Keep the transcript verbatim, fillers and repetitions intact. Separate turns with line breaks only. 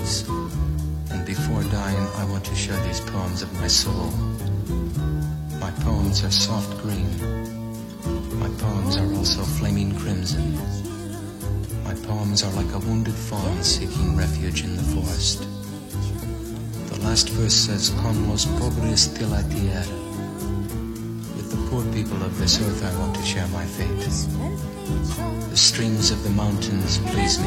words. And before dying, I want to share these poems of my soul. My poems are soft green. My poems are also flaming crimson. My poems are like a wounded fawn seeking refuge in the forest. The last verse says, Con los pobres de la tierra. With the poor people of this earth I want to share my fate. The streams of the mountains please me